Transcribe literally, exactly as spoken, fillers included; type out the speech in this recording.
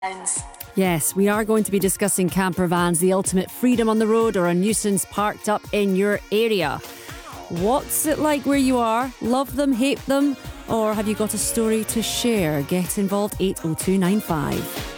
Yes, we are going to be discussing camper vans, the ultimate freedom on the road or a nuisance parked up in your area. What's it like where you are? Love them, hate them? Or have you got a story to share? Get involved, eight oh two nine five.